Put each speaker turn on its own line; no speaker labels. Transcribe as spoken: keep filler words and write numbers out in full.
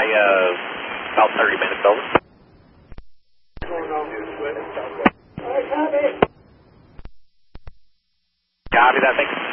by uh, about thirty minutes, over. Copy that, thanks.